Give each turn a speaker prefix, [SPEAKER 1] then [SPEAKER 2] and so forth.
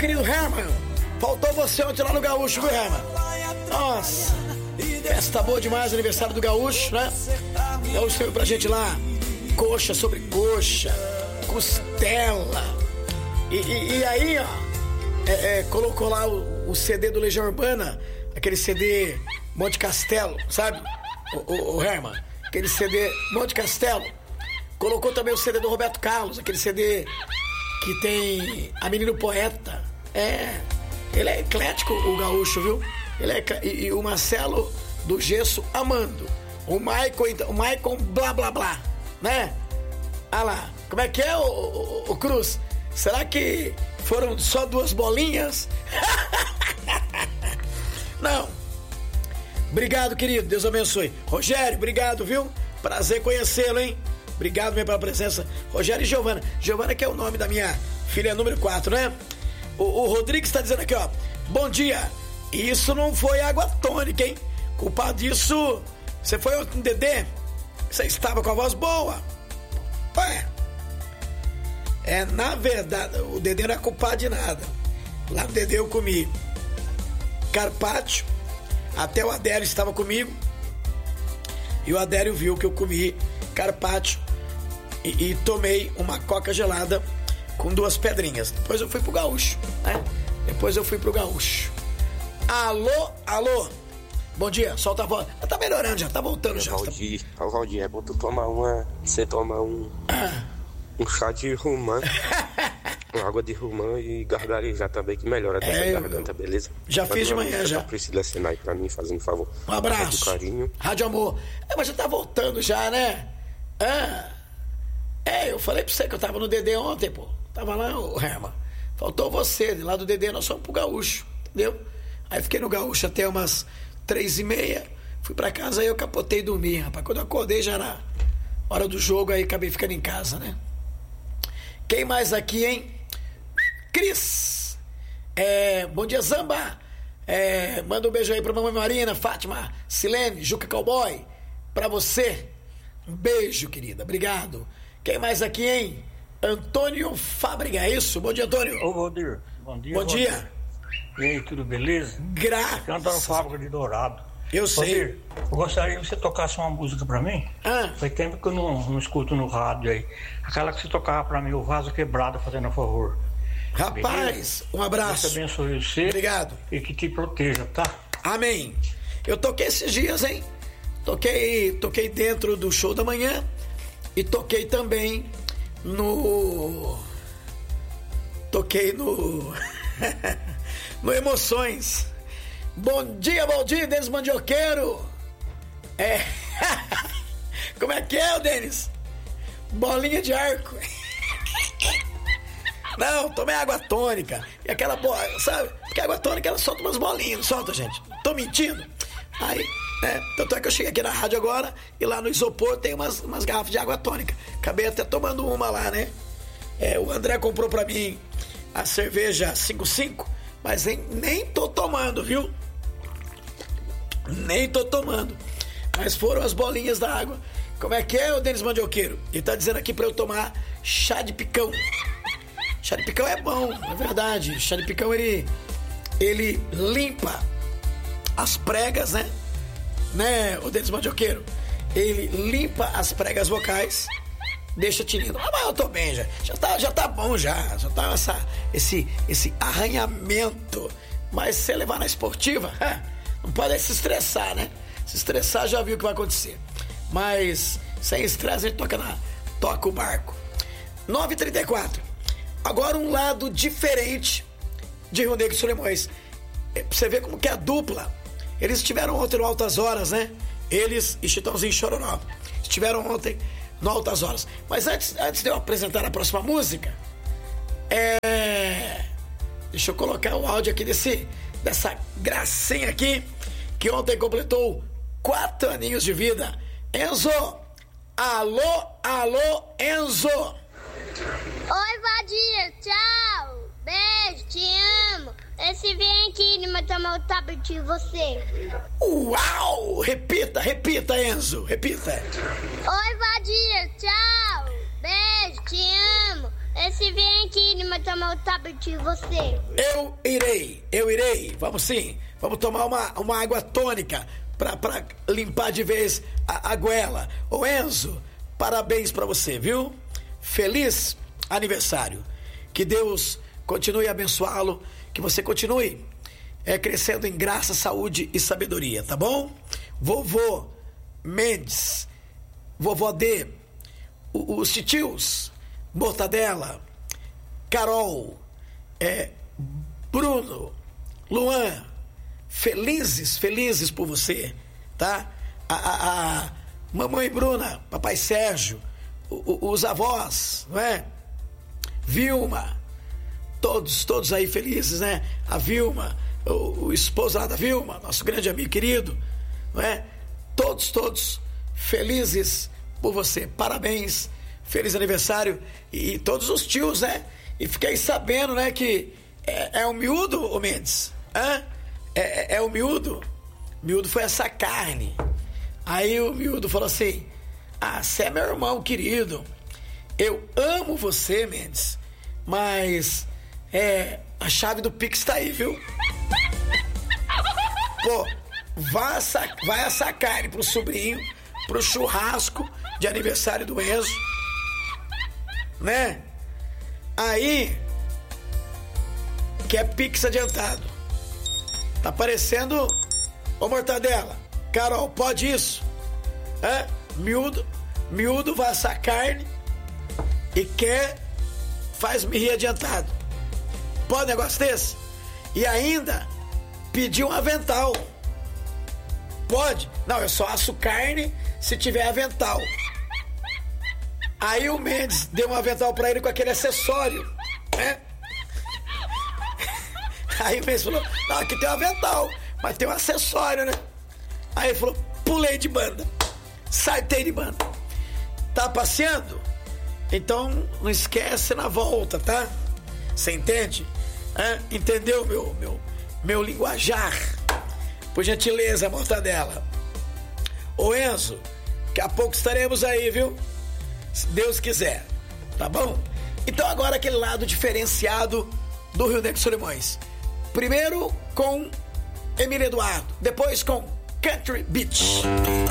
[SPEAKER 1] querido Herman. Faltou você ontem lá no Gaúcho, viu, Herman? Nossa, festa boa demais, aniversário do Gaúcho, né? O Gaúcho teve pra gente lá coxa sobre coxa, costela. E aí, ó, colocou lá o CD do Legião Urbana, aquele CD Monte Castelo, sabe? O Herman, aquele CD Monte Castelo. Colocou também o CD do Roberto Carlos, aquele CD que tem a Menino Poeta. Ele é eclético, o Gaúcho, viu? E o Marcelo do Gesso amando. O Maicon blá blá blá, né? Ah lá, como é que é, o Cruz? Será que foram só 2 bolinhas? Não. Obrigado, querido, Deus abençoe. Rogério, obrigado, viu? Prazer conhecê-lo, hein? Obrigado mesmo pela presença. Rogério e Giovana. Giovana, que é o nome da minha filha número 4, né? O Rodrigues está dizendo aqui, ó. Bom dia. Isso não foi água tônica, hein? Culpado disso, você foi ontem no Dedê? Você estava com a voz boa. Ué. Na verdade, o Dedê não é culpado de nada. Lá no Dedê eu comi carpaccio. Até o Adélio estava comigo. E o Adélio viu que eu comi carpaccio e tomei uma coca gelada com 2 pedrinhas. Depois eu fui pro Gaúcho, né? Alô? Bom dia, solta a voz. Tá melhorando já, tá voltando já.
[SPEAKER 2] Valdir, é bom tu tomar você toma um chá de romã, com água de romã e gargarejar também, que melhora a garganta, beleza?
[SPEAKER 1] Já fiz de manhã, já.
[SPEAKER 2] Priscila Senai pra mim, fazendo favor.
[SPEAKER 1] Um abraço.
[SPEAKER 2] Rádio Carinho.
[SPEAKER 1] Rádio Amor. Mas já tá voltando já, né? Eu falei pra você que eu tava no Dedê ontem, pô. Tava lá, o Herman. Faltou você, lá do Dedê nós fomos pro Gaúcho, entendeu? Aí fiquei no Gaúcho até umas 3h30, fui pra casa, aí eu capotei e dormi, rapaz. Quando eu acordei já era hora do jogo, aí acabei ficando em casa, né? Quem mais aqui, hein? Cris! Bom dia, Zamba! Manda um beijo aí pra mamãe Marina, Fátima, Silene, Juca Cowboy, pra você. Um beijo, querida, obrigado. Quem mais aqui, hein? Antônio Fábrica, é isso? Bom dia, Antônio.
[SPEAKER 3] Ô, Valdir, bom dia.
[SPEAKER 1] Bom dia.
[SPEAKER 3] E aí, tudo beleza?
[SPEAKER 1] Graças.
[SPEAKER 3] Antônio Fábrica de Dourado.
[SPEAKER 1] Eu sei.
[SPEAKER 3] Valdir, eu gostaria que você tocasse uma música pra mim. Faz tempo que eu não escuto no rádio aí. Aquela que você tocava pra mim, o Vaso Quebrado, fazendo a favor.
[SPEAKER 1] Rapaz,
[SPEAKER 3] beleza?
[SPEAKER 1] Um abraço.
[SPEAKER 3] Deus abençoe você.
[SPEAKER 1] Obrigado.
[SPEAKER 3] E que te proteja, tá?
[SPEAKER 1] Amém. Eu toquei esses dias, hein? Toquei dentro do show da manhã e toquei também no Emoções. Bom dia, Denis Mandioqueiro. Como é que é, Denis? Bolinha de arco. Não, tomei água tônica. E aquela bola, sabe? Porque a água tônica ela solta umas bolinhas, não solta, gente? Tô mentindo? Aí, tanto é que eu cheguei aqui na rádio agora e lá no isopor tem umas garrafas de água tônica. Acabei até tomando uma lá, né? O André comprou pra mim a cerveja 5,5, mas nem tô tomando, viu? Nem tô tomando. Mas foram as bolinhas da água. Como é que é, o Denis Mandioqueiro? Ele tá dizendo aqui pra eu tomar chá de picão. Chá de picão é bom, é verdade. Chá de picão, ele limpa as pregas, né, o Denis Mandioqueiro? Ele limpa as pregas vocais, deixa tinindo. Mas eu tô bem, já tá bom, já tá esse arranhamento. Mas se você levar na esportiva, não pode se estressar, né? Se estressar, já viu o que vai acontecer. Mas sem estresse, a gente toca o barco. 9h34. Agora um lado diferente de Rio Negro e Solimões. Pra você ver como que é a dupla. Eles estiveram ontem no Altas Horas, né? Eles e Chitãozinho e Chororó estiveram ontem no Altas Horas. Mas antes de eu apresentar a próxima música, deixa eu colocar o áudio aqui dessa gracinha aqui, que ontem completou 4 aninhos de vida. Enzo! Alô, Enzo!
[SPEAKER 4] Oi, Valdir, tchau! Beijo, te amo! Esse vem aqui, ele vai tomar o tablet de você.
[SPEAKER 1] Uau! Repita, Enzo, repita.
[SPEAKER 4] Oi, Valdir, tchau! Beijo, te amo! Esse vem aqui, Nima, tomar o tablet de você.
[SPEAKER 1] Eu irei. Vamos sim. Vamos tomar uma água tônica pra limpar de vez a goela. Ô Enzo, parabéns pra você, viu? Feliz aniversário. Que Deus continue a abençoá-lo. Que você continue crescendo em graça, saúde e sabedoria, tá bom? Vovô Mendes, vovó D, os titios, Mortadela, Carol, Bruno, Luan, felizes por você, tá? A mamãe Bruna, papai Sérgio, os avós, não é? Vilma, todos aí felizes, né? A Vilma, o esposo lá da Vilma, nosso grande amigo querido, não é? Todos felizes por você. Parabéns, feliz aniversário. E todos os tios, né? E fiquei sabendo, né, que é o miúdo, ô Mendes? É o miúdo? Miúdo foi essa carne. Aí o miúdo falou assim: você é meu irmão querido. Eu amo você, Mendes. Mas a chave do Pix tá aí, viu? Pô, vai assar carne pro sobrinho, pro churrasco de aniversário do Enzo, né? Aí quer Pix adiantado. Tá parecendo... Ô Mortadela, Carol, pode isso? Miúdo vai assar carne e faz-me rir adiantado. Pode negócio desse? E ainda pediu um avental. Pode? Não, eu só asso carne se tiver avental. Aí o Mendes deu um avental pra ele com aquele acessório, né? Aí o Mendes falou: não, aqui tem um avental, mas tem um acessório, né? Aí ele falou: pulei de banda, saltei de banda. Tá passeando? Então não esquece na volta, tá? Você entende? Entendeu meu linguajar? Por gentileza, Mortadela. Ô Enzo, daqui a pouco estaremos aí, viu? Se Deus quiser, tá bom? Então agora aquele lado diferenciado do Rio Negro Solimões. Primeiro com Emílio Eduardo, depois com Country Beach.